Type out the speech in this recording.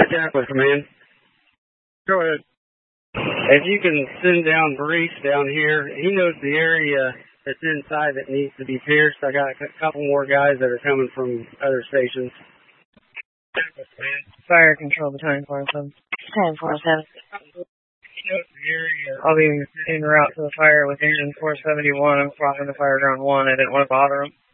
Jackal Command. Go ahead. If you can send down Brees down here, he knows the area that's inside that needs to be pierced. I got a couple more guys that are coming from other stations. Fire control battalion 407. 10-4-7. I'll be en route to the fire with engine 471. I'm crossing the fire ground 1. I didn't want to bother him.